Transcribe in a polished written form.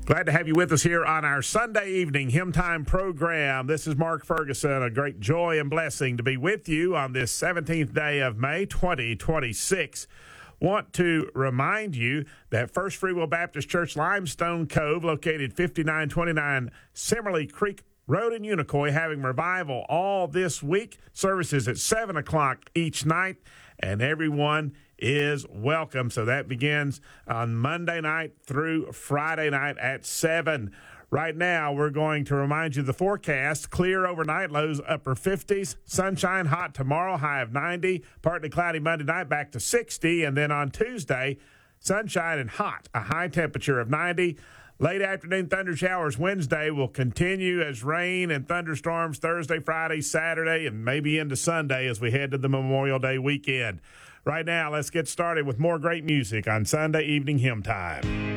Glad to have you with us here on our Sunday evening Hymn Time program. This is Mark Ferguson. A great joy and blessing to be with you on this 17th day of May 2026. Want to remind you that First Free Will Baptist Church Limestone Cove, located 5929 Simmerly Creek Road in Unicoi, having revival all this week. Services at 7 o'clock each night, and everyone is welcome. So that begins on Monday night through Friday night at 7. Right now, we're going to remind you the forecast. Clear overnight, lows upper 50s. Sunshine, hot tomorrow, high of 90. Partly cloudy Monday night, back to 60. And then on Tuesday, sunshine and hot, a high temperature of 90. Late afternoon thunder showers Wednesday will continue as rain and thunderstorms Thursday, Friday, Saturday, and maybe into Sunday as we head to the Memorial Day weekend. Right now, let's get started with more great music on Sunday Evening Hymn Time.